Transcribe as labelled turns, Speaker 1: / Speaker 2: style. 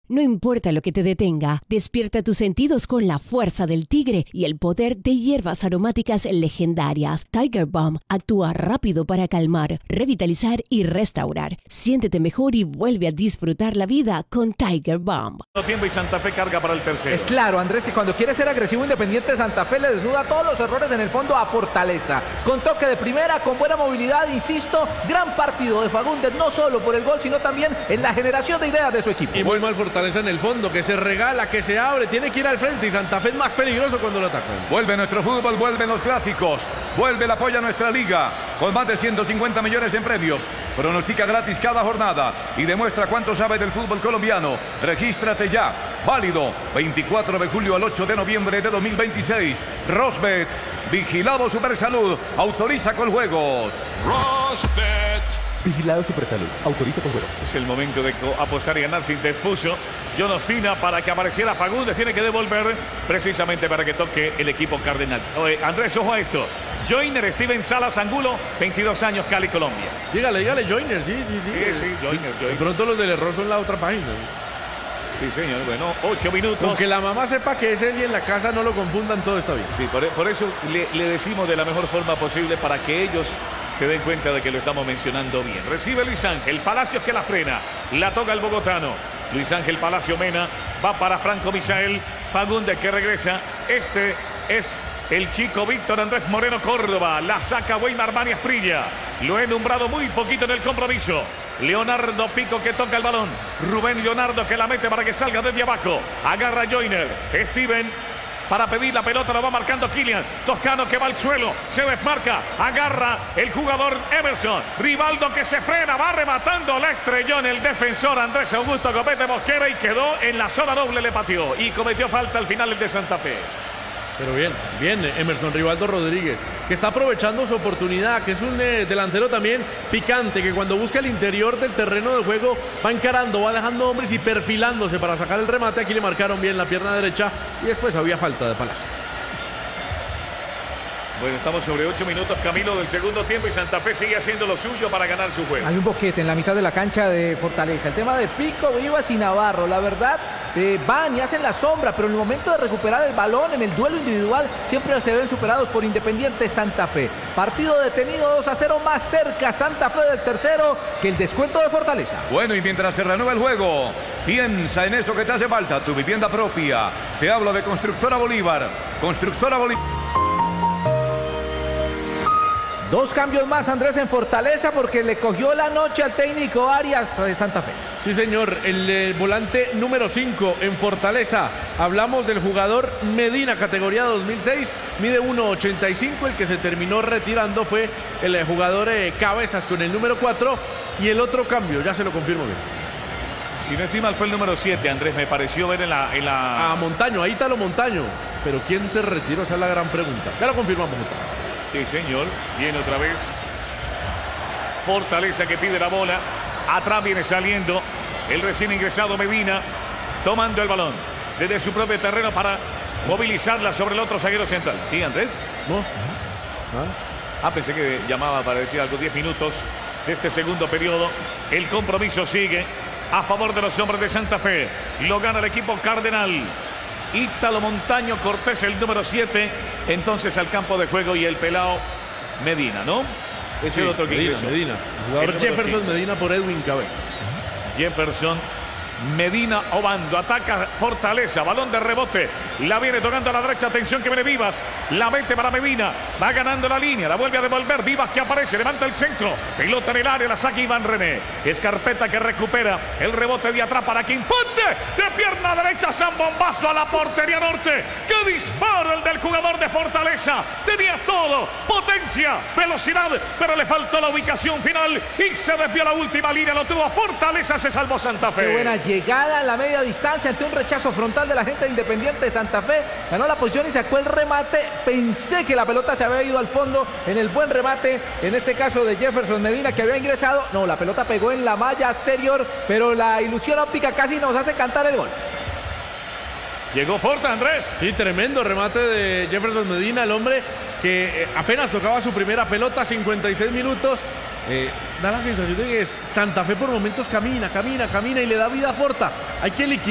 Speaker 1: No importa lo que te detenga, despierta tus sentidos con la fuerza del tigre y el poder de hierbas aromáticas legendarias. Tiger Balm actúa rápido para calmar, revitalizar y restaurar. Siéntete mejor y vuelve a disfrutar la vida con Tiger Balm.
Speaker 2: Tiempo y Santa Fe carga para el tercero.
Speaker 3: Es claro, Andrés, que cuando quiere ser agresivo Independiente Santa Fe le desnuda todos los errores en el fondo a Fortaleza. Con toque de primera, con buena movilidad, insisto, gran partido de Fagundes, no solo por el gol, sino también en la generación de ideas de su equipo.
Speaker 4: Y muy mal Fortaleza en el fondo, que se regala, que se abre, tiene que ir al frente y Santa Fe es más peligroso cuando lo atacan.
Speaker 5: Vuelve nuestro fútbol, vuelven los clásicos, vuelve el apoyo a nuestra liga, con más de 150 millones en premios. Pronostica gratis cada jornada y demuestra cuánto sabe del fútbol colombiano. Regístrate ya, válido 24 de julio al 8 de noviembre de 2026. Rosbet, vigilado Supersalud, autoriza con juegos.
Speaker 6: Rosbet.
Speaker 7: Vigilado Supersalud, autoriza con juegos.
Speaker 2: Es el momento de apostar y ganar. Se interpuso John Ospina para que apareciera Fagundes. Tiene que devolver precisamente para que toque el equipo cardenal. Andrés, ojo a esto. Joyner, Steven Salas Angulo, 22 años, Cali, Colombia.
Speaker 4: Dígale, Joyner, sí.
Speaker 2: Sí, Joyner.
Speaker 4: De pronto los del error son la otra página.
Speaker 2: Sí, señor. Bueno, 8 minutos.
Speaker 4: Aunque la mamá sepa que es él y en la casa no lo confundan, todo está bien.
Speaker 2: Sí, por eso le decimos de la mejor forma posible para que ellos se den cuenta de que lo estamos mencionando bien. Recibe Luis Ángel, Palacios que la frena, la toca el bogotano. Luis Ángel Palacio Mena, va para Franco Misael, Fagundes que regresa. Este es el chico Víctor Andrés Moreno Córdoba, la saca Weimar Armani Asprilla. Lo he nombrado muy poquito en el compromiso. Leonardo Pico que toca el balón. Rubén Leonardo que la mete para que salga desde abajo. Agarra Joyner. Steven para pedir la pelota, lo va marcando Kylian. Toscano que va al suelo, se desmarca. Agarra el jugador Emerson. Rivaldo que se frena, va rematando. La estrelló en el defensor Andrés Augusto Copete Mosquera y quedó en la zona doble, le pateó. Y cometió falta al final el de Santa Fe.
Speaker 4: Pero bien, Emerson Rivaldo Rodríguez, que está aprovechando su oportunidad, que es un delantero también picante, que cuando busca el interior del terreno de juego va encarando, va dejando hombres y perfilándose para sacar el remate. Aquí le marcaron bien la pierna derecha y después había falta de Palacios.
Speaker 2: Bueno, estamos sobre 8 minutos, Camilo, del segundo tiempo y Santa Fe sigue haciendo lo suyo para ganar su juego.
Speaker 3: Hay un boquete en la mitad de la cancha de Fortaleza. El tema de Pico, Vivas y Navarro, la verdad, van y hacen la sombra, pero en el momento de recuperar el balón, en el duelo individual, siempre se ven superados por Independiente Santa Fe. Partido detenido 2-0, más cerca Santa Fe del tercero que el descuento de Fortaleza.
Speaker 5: Bueno, y mientras se renueva el juego, piensa en eso que te hace falta, tu vivienda propia. Te hablo de Constructora Bolívar. Constructora Bolívar.
Speaker 3: Dos cambios más, Andrés, en Fortaleza porque le cogió la noche al técnico Arias de Santa Fe.
Speaker 4: Sí, señor, el volante número 5 en Fortaleza. Hablamos del jugador Medina, categoría 2006, mide 1.85. El que se terminó retirando fue el jugador Cabezas con el número 4. Y el otro cambio, ya se lo confirmo bien.
Speaker 2: Si no estoy mal, fue el número 7, Andrés, me pareció ver en la...
Speaker 4: A Montaño, ahí está lo Montaño. Pero ¿quién se retiró? Esa es la gran pregunta. Ya lo confirmamos otra vez.
Speaker 2: Sí, señor. Viene otra vez Fortaleza que pide la bola. Atrás viene saliendo el recién ingresado Medina, tomando el balón desde su propio terreno para movilizarla sobre el otro zaguero central. ¿Sí, Andrés?
Speaker 4: No.
Speaker 2: Pensé que llamaba para decir algo. 10 minutos de este segundo periodo. El compromiso sigue a favor de los hombres de Santa Fe. Lo gana el equipo cardenal. Ítalo Montaño Cortés, el número 7, entonces al campo de juego y el pelao Medina, ¿no? Es el otro que ingresó.
Speaker 4: Medina. El jugador Jefferson 5. Medina por Edwin Cabezas.
Speaker 2: Jefferson Medina Obando, ataca Fortaleza, balón de rebote, la viene tocando a la derecha, atención que viene Vivas, la mete para Medina, va ganando la línea, la vuelve a devolver, Vivas que aparece, levanta el centro, pelota en el área, la saca Iván René, Escarpeta que recupera el rebote de atrás para Quintonte, de pierna derecha, San Bombazo a la portería norte, que disparo el del jugador de Fortaleza, tenía todo, potencia, velocidad, pero le faltó la ubicación final y se desvió la última línea, lo tuvo Fortaleza, se salvó Santa Fe.
Speaker 3: Qué buena llegada en la media distancia ante un rechazo frontal de la gente de Independiente de Santa Fe. Ganó la posición y sacó el remate. Pensé que la pelota se había ido al fondo en el buen remate, en este caso de Jefferson Medina, que había ingresado. No, la pelota pegó en la malla exterior, pero la ilusión óptica casi nos hace cantar el gol.
Speaker 2: Llegó Forta, Andrés.
Speaker 4: Sí, tremendo remate de Jefferson Medina, el hombre que apenas tocaba su primera pelota, 56 minutos. Da la sensación de que Santa Fe por momentos camina y le da vida a Forta. Hay que liquidar.